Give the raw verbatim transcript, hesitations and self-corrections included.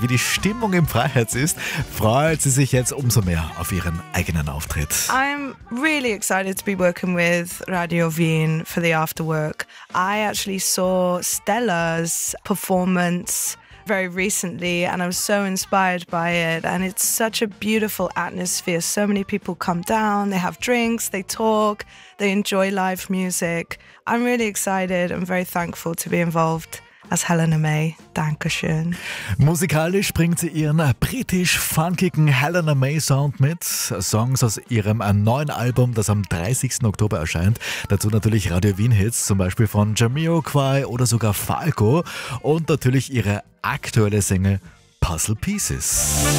wie die Stimmung im Freiherz ist, freut sie sich jetzt umso mehr auf ihren eigenen Auftritt. I'm really excited to be working with Radio Wien for the after work. I actually saw Stella's performance very recently and I was so inspired by it, and it's such a beautiful atmosphere. So many people come down, they have drinks, they talk, they enjoy live music. I'm really excited and very thankful to be involved as Helena May. Dankeschön. Musikalisch bringt sie ihren britisch-funkigen Helena May Sound mit. Songs aus ihrem neuen Album, das am dreißigsten Oktober erscheint. Dazu natürlich Radio Wien Hits, zum Beispiel von Jamiroquai oder sogar Falco. Und natürlich ihre aktuelle Single Puzzle Pieces.